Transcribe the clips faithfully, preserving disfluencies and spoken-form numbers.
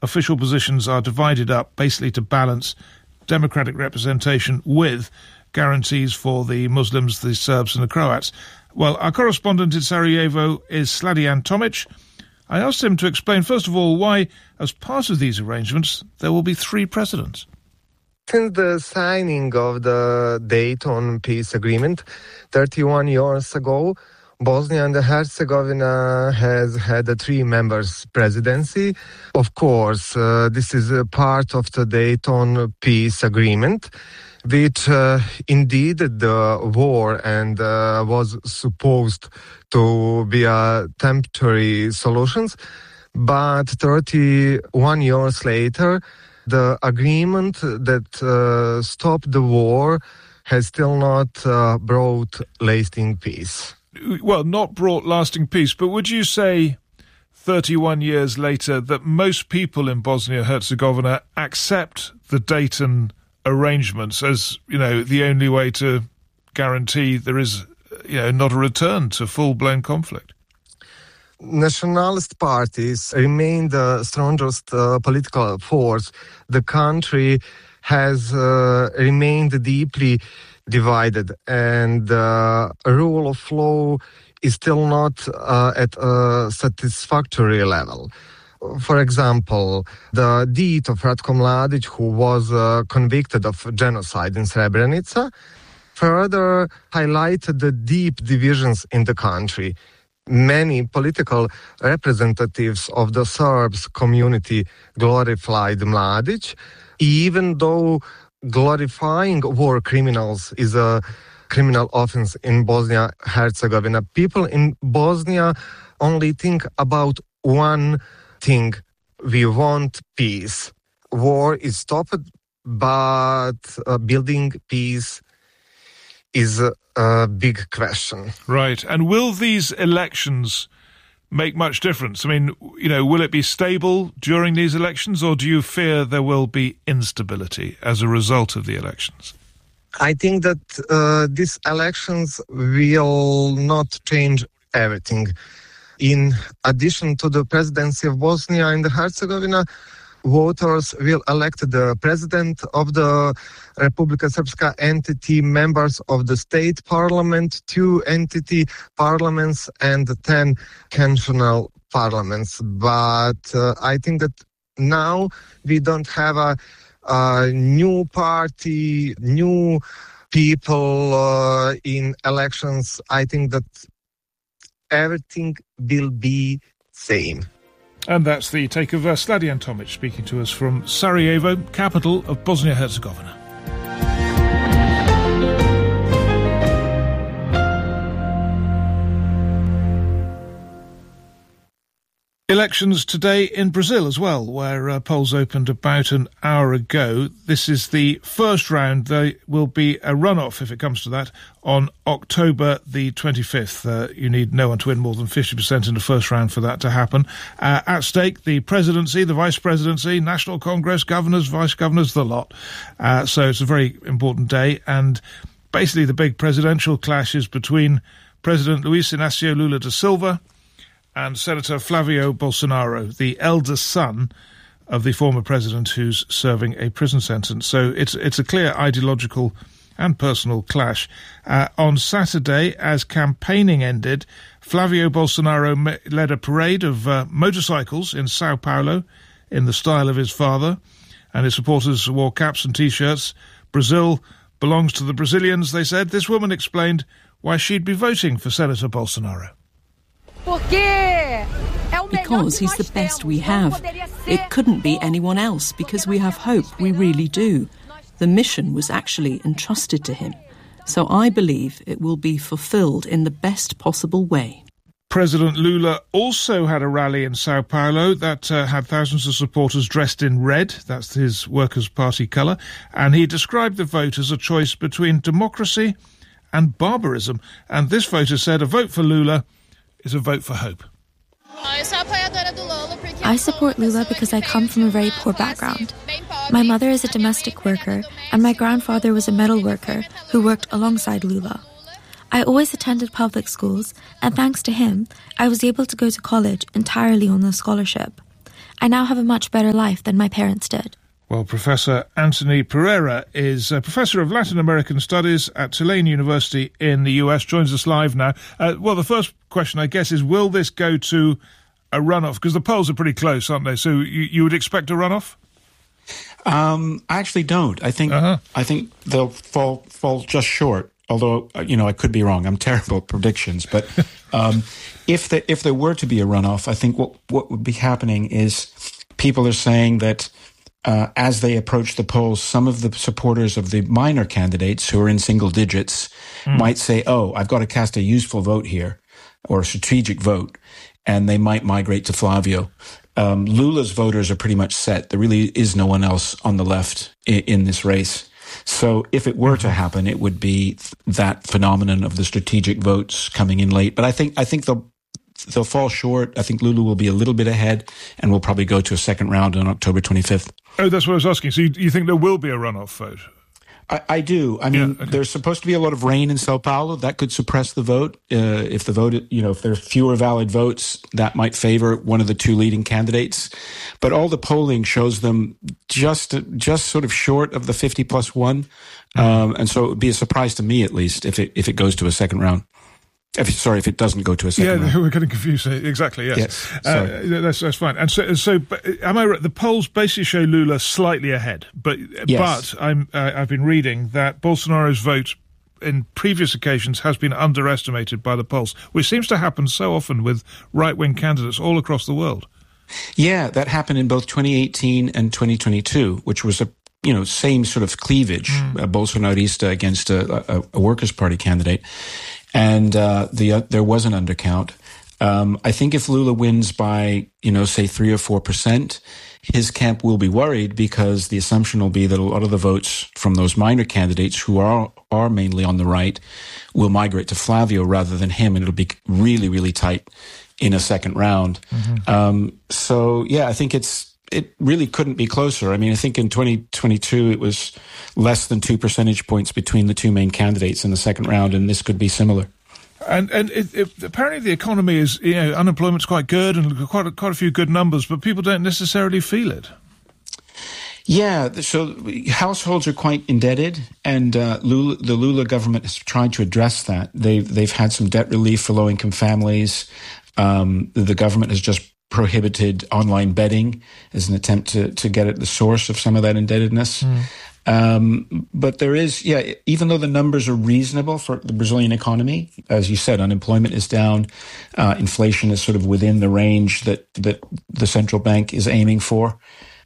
official positions are divided up basically to balance democratic representation with guarantees for the Muslims, the Serbs and the Croats. Well, our correspondent in Sarajevo is Sladian Tomic. I asked him to explain, first of all, why, as part of these arrangements, there will be three presidents. Since the signing of the Dayton Peace Agreement thirty-one years ago, Bosnia and Herzegovina has had a three-members presidency. Of course, uh, this is a part of the Dayton Peace Agreement, which uh, indeed the war and uh, was supposed to be a temporary solution. But thirty-one years later, the agreement that uh, stopped the war has still not uh, brought lasting peace. Well, not brought lasting peace, but would you say thirty-one years later that most people in Bosnia-Herzegovina accept the Dayton arrangements as, you know, the only way to guarantee there is, you know, not a return to full-blown conflict? Nationalist parties remain the strongest uh, political force. The country has uh, remained deeply divided, and uh, rule of law is still not uh, at a satisfactory level. For example, the death of Ratko Mladic, who was uh, convicted of genocide in Srebrenica, further highlighted the deep divisions in the country. Many political representatives of the Serbs community glorified Mladic, even though glorifying war criminals is a criminal offense in Bosnia-Herzegovina. People in Bosnia only think about one thing: we want peace. War is stopped, but uh, building peace is a, a big question. Right. And will these elections make much difference? I mean, you know, will it be stable during these elections, or do you fear there will be instability as a result of the elections? I think that uh, these elections will not change everything. In addition to the presidency of Bosnia and Herzegovina, voters will elect the president of the Republika Srpska entity, members of the state parliament, two entity parliaments, and ten cantonal parliaments. But uh, I think that now we don't have a, a new party, new people uh, in elections. I think that everything will be same. And that's the take of uh, Sladian Tomic speaking to us from Sarajevo, capital of Bosnia-Herzegovina. Elections today in Brazil as well, where uh, polls opened about an hour ago. This is the first round. There will be a runoff, if it comes to that, on October the twenty-fifth. Uh, you need no one to win more than fifty percent in the first round for that to happen. Uh, at stake, the presidency, the vice presidency, National Congress, governors, vice governors, the lot. Uh, so it's a very important day. And basically the big presidential clash is between President Luiz Inácio Lula da Silva and Senator Flavio Bolsonaro, the eldest son of the former president who's serving a prison sentence. So it's it's a clear ideological and personal clash. Uh, on Saturday, as campaigning ended, Flavio Bolsonaro me- led a parade of uh, motorcycles in Sao Paulo in the style of his father, and his supporters wore caps and T-shirts. Brazil belongs to the Brazilians, they said. This woman explained why she'd be voting for Senator Bolsonaro. Because he's the best we have. It couldn't be anyone else, because we have hope, we really do. The mission was actually entrusted to him. So I believe it will be fulfilled in the best possible way. President Lula also had a rally in Sao Paulo that uh, had thousands of supporters dressed in red. That's his Workers' Party colour. And he described the vote as a choice between democracy and barbarism. And this voter said a vote for Lula is a vote for hope. I support Lula because I come from a very poor background. My mother is a domestic worker, and my grandfather was a metal worker who worked alongside Lula. I always attended public schools, and thanks to him, I was able to go to college entirely on a scholarship. I now have a much better life than my parents did. Well, Professor Anthony Pereira is a Professor of Latin American Studies at Tulane University in the U S, joins us live now. Uh, well, the first question, I guess, is will this go to a runoff? Because the polls are pretty close, aren't they? So you, you would expect a runoff? Um, I actually don't. I think uh-huh. I think they'll fall fall just short. Although, you know, I could be wrong. I'm terrible at predictions. But um, if the, if there were to be a runoff, I think what what would be happening is people are saying that Uh, as they approach the polls, some of the supporters of the minor candidates who are in single digits mm. might say, oh, I've got to cast a useful vote here or a strategic vote, and they might migrate to Flavio. Um, Lula's voters are pretty much set. There really is no one else on the left in, in this race. So if it were to happen, it would be th- that phenomenon of the strategic votes coming in late. But I think I think they'll they'll fall short. I think Lula will be a little bit ahead, and we'll probably go to a second round on October twenty-fifth. Oh, that's what I was asking. So you, you think there will be a runoff vote? I, I do. I mean, yeah, okay. There's supposed to be a lot of rain in Sao Paulo. That could suppress the vote. Uh, if the vote, you know, if there's fewer valid votes, that might favor one of the two leading candidates. But all the polling shows them just just sort of short of the fifty plus one. Um, and so it would be a surprise to me, at least, if it if it goes to a second round. If, sorry, if it doesn't go to a second yeah, round. we're getting confused. Exactly, yes. yes uh, that's, that's fine. And so, so, am I right? The polls basically show Lula slightly ahead, but yes. but I'm uh, I've been reading that Bolsonaro's vote in previous occasions has been underestimated by the polls, which seems to happen so often with right-wing candidates all across the world. Yeah, that happened in both twenty eighteen and twenty twenty-two, which was a you know same sort of cleavage, mm. a Bolsonarista against a, a, a Workers' Party candidate. And uh, the uh, there was an undercount. Um, I think if Lula wins by, you know, say three or four percent, his camp will be worried because the assumption will be that a lot of the votes from those minor candidates who are are mainly on the right will migrate to Flavio rather than him, and it'll be really, really tight in a second round. Mm-hmm. Um, so, yeah, I think it's it really couldn't be closer. I mean, I think in twenty twenty-two it was less than two percentage points between the two main candidates in the second round, and this could be similar. And and it, it, apparently the economy is, you know, unemployment's quite good and quite a, quite a few good numbers, but people don't necessarily feel it. Yeah, so households are quite indebted, and uh, Lula, the Lula government has tried to address that. They've they've had some debt relief for low-income families. Um, the government has just prohibited online betting as an attempt to, to get at the source of some of that indebtedness. Mm. Um, but there is, yeah, even though the numbers are reasonable for the Brazilian economy, as you said, unemployment is down, uh, inflation is sort of within the range that, that the central bank is aiming for.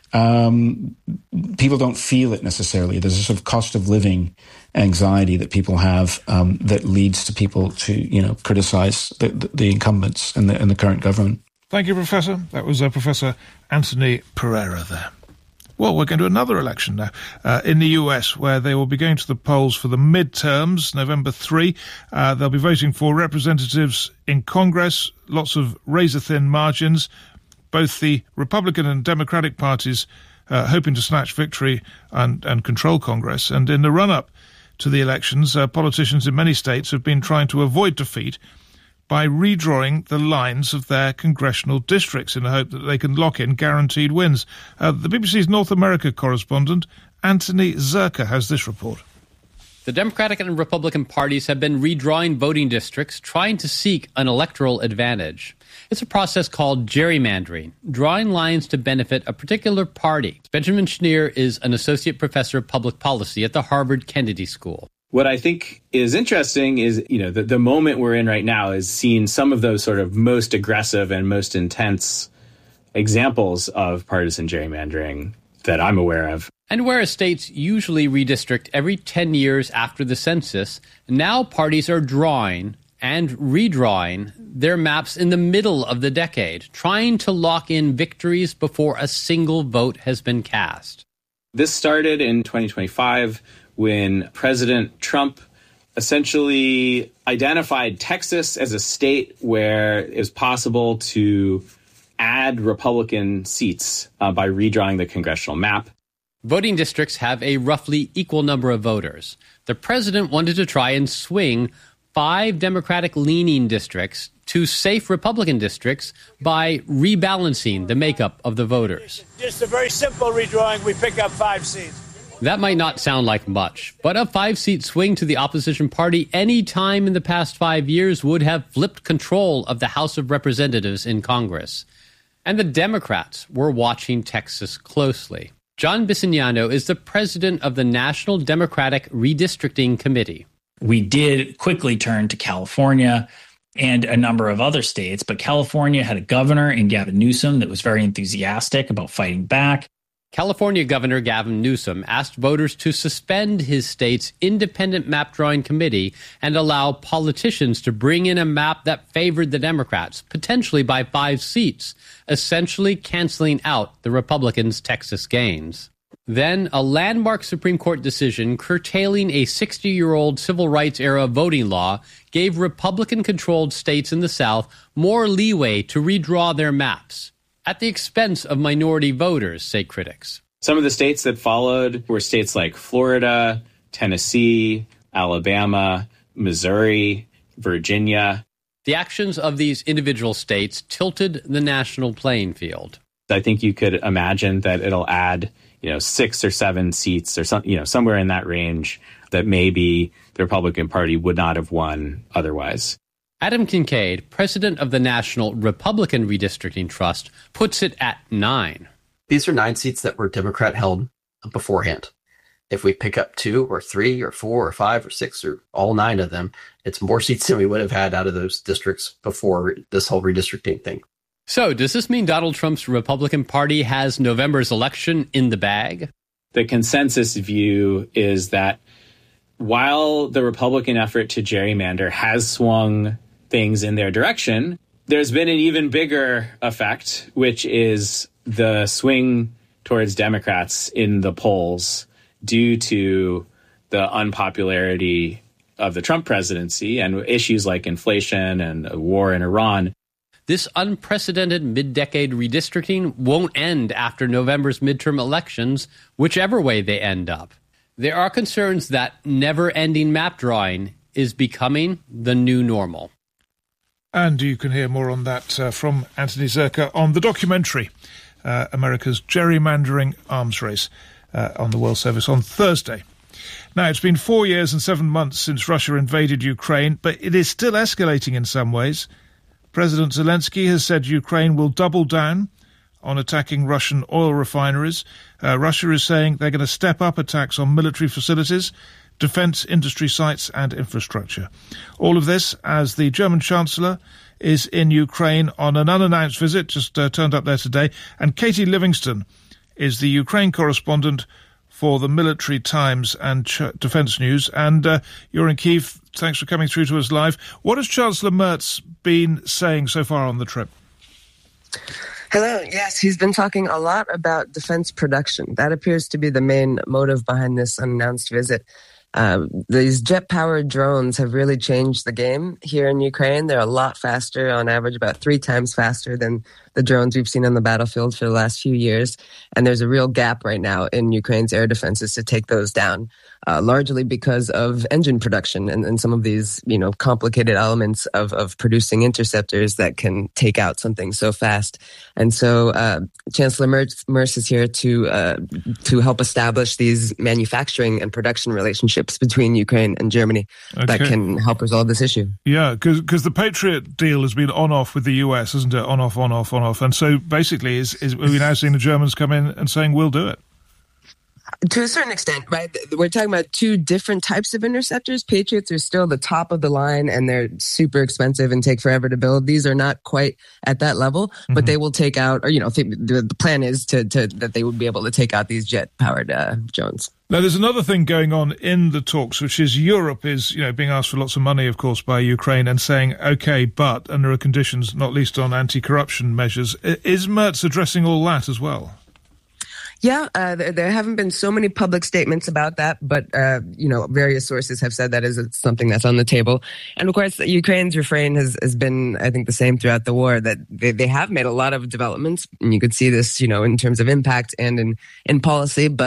Um, people don't feel it necessarily. There's a sort of cost of living anxiety that people have um, that leads to people to, you know, criticize the, the, the incumbents and the, and the current government. Thank you, Professor. That was uh, Professor Anthony Pereira there. Well, we're going to another election now uh, in the U S, where they will be going to the polls for the midterms, November third. Uh, they'll be voting for representatives in Congress, lots of razor-thin margins. Both the Republican and Democratic parties uh, hoping to snatch victory and, and control Congress. And in the run-up to the elections, uh, politicians in many states have been trying to avoid defeat by redrawing the lines of their congressional districts in the hope that they can lock in guaranteed wins. Uh, the B B C's North America correspondent, Anthony Zerka, has this report. The Democratic and Republican parties have been redrawing voting districts, trying to seek an electoral advantage. It's a process called gerrymandering, drawing lines to benefit a particular party. Benjamin Schneer is an associate professor of public policy at the Harvard Kennedy School. What I think is interesting is, you know, the, the moment we're in right now is seeing some of those sort of most aggressive and most intense examples of partisan gerrymandering that I'm aware of. And whereas states usually redistrict every ten years after the census, now parties are drawing and redrawing their maps in the middle of the decade, trying to lock in victories before a single vote has been cast. This started in twenty twenty-five when President Trump essentially identified Texas as a state where it was possible to add Republican seats uh, by redrawing the congressional map. Voting districts have a roughly equal number of voters. The president wanted to try and swing five Democratic-leaning districts to safe Republican districts by rebalancing the makeup of the voters. Just a very simple redrawing. We pick up five seats. That might not sound like much, but a five-seat swing to the opposition party any time in the past five years would have flipped control of the House of Representatives in Congress. And the Democrats were watching Texas closely. John Bisignano is the president of the National Democratic Redistricting Committee. We did quickly turn to California and a number of other states, but California had a governor in Gavin Newsom that was very enthusiastic about fighting back. California Governor Gavin Newsom asked voters to suspend his state's independent map drawing committee and allow politicians to bring in a map that favored the Democrats, potentially by five seats, essentially canceling out the Republicans' Texas gains. Then, a landmark Supreme Court decision curtailing a sixty-year-old civil rights-era voting law gave Republican-controlled states in the South more leeway to redraw their maps, at the expense of minority voters, say critics. Some of the states that followed were states like Florida, Tennessee, Alabama, Missouri, Virginia. The actions of these individual states tilted the national playing field. I think you could imagine that it'll add, you know, six or seven seats or some, you know, somewhere in that range that maybe the Republican Party would not have won otherwise. Adam Kincaid, president of the National Republican Redistricting Trust, puts it at nine. These are nine seats that were Democrat held beforehand. If we pick up two or three or four or five or six or all nine of them, it's more seats than we would have had out of those districts before this whole redistricting thing. So does this mean Donald Trump's Republican Party has November's election in the bag? The consensus view is that while the Republican effort to gerrymander has swung things in their direction, there's been an even bigger effect, which is the swing towards Democrats in the polls due to the unpopularity of the Trump presidency and issues like inflation and a war in Iran. This unprecedented mid-decade redistricting won't end after November's midterm elections, whichever way they end up. There are concerns that never-ending map drawing is becoming the new normal. And you can hear more on that uh, from Anthony Zerka on the documentary, uh, America's Gerrymandering Arms Race, uh, on the World Service on Thursday. Now, it's been four years and seven months since Russia invaded Ukraine, but it is still escalating in some ways. President Zelensky has said Ukraine will double down on attacking Russian oil refineries. Uh, Russia is saying they're going to step up attacks on military facilities, defence industry sites and infrastructure. All of this as the German Chancellor is in Ukraine on an unannounced visit, just uh, turned up there today. And Katie Livingston is the Ukraine correspondent for the Military Times and Ch- Defence News. And uh, you're in Kyiv. Thanks for coming through to us live. What has Chancellor Merz been saying so far on the trip? Hello. Yes, he's been talking a lot about defense production. That appears to be the main motive behind this unannounced visit. Uh, these jet-powered drones have really changed the game here in Ukraine. They're a lot faster, on average about three times faster than the drones we've seen on the battlefield for the last few years. And there's a real gap right now in Ukraine's air defenses to take those down, uh, largely because of engine production and, and some of these, you know, complicated elements of, of producing interceptors that can take out something so fast. And so uh, Chancellor Merz, Merz is here to uh, to help establish these manufacturing and production relationships between Ukraine and Germany okay. that can help resolve this issue. Yeah, because the Patriot deal has been on-off with the U S, hasn't it? On-off, on-off, on-off. And so basically, is, is we're now seeing the Germans come in and saying, we'll do it. To a certain extent, right? We're talking about two different types of interceptors. Patriots are still the top of the line, and they're super expensive and take forever to build. These are not quite at that level, but mm-hmm. they will take out, or, you know, the, the plan is to, to that they would be able to take out these jet-powered uh, drones. Now, there's another thing going on in the talks, which is Europe is, you know, being asked for lots of money, of course, by Ukraine and saying, OK, but, and there are conditions, not least on anti-corruption measures. Is Merz addressing all that as well? Yeah, uh, there, there haven't been so many public statements about that, but, uh, you know, various sources have said that is something that's on the table. And of course, Ukraine's refrain has, has been, I think, the same throughout the war, that they, they have made a lot of developments. And you could see this, you know, in terms of impact and in, in policy, but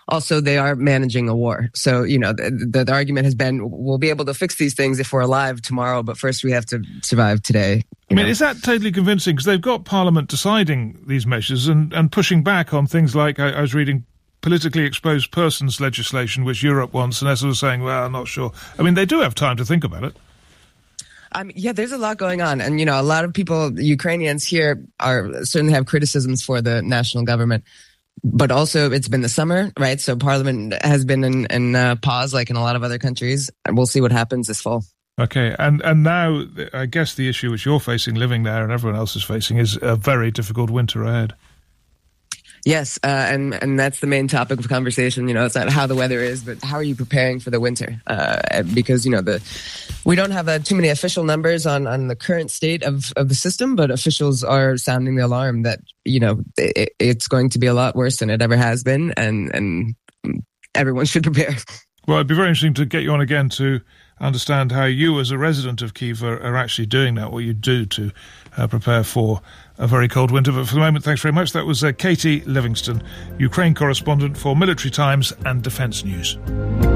also they are managing a war. So, you know, the, the, the argument has been, we'll be able to fix these things if we're alive tomorrow, but first we have to survive today. I mean, know? Is that totally convincing? Because they've got Parliament deciding these measures and, and pushing back on things like, I, I was reading politically exposed persons legislation, which Europe wants, and they're sort of saying, well, I'm not sure. I mean, they do have time to think about it. I mean, yeah, there's a lot going on. And, you know, a lot of people, Ukrainians here, are certainly have criticisms for the national government. But also, it's been the summer, right? So Parliament has been in, in uh, pause, like in a lot of other countries. And we'll see what happens this fall. Okay. And, and now, I guess the issue which you're facing, living there, and everyone else is facing, is a very difficult winter ahead. Yes, uh, and and that's the main topic of conversation. You know, it's not how the weather is, but how are you preparing for the winter? Uh, because you know the we don't have uh, too many official numbers on, on the current state of, of the system, but officials are sounding the alarm that you know it, it's going to be a lot worse than it ever has been, and and everyone should prepare. Well, it'd be very interesting to get you on again to understand how you, as a resident of Kyiv, are, are actually doing that, what you do to uh, prepare for a very cold winter. But for the moment, thanks very much. That was uh, Katie Livingston, Ukraine correspondent for Military Times and Defence News.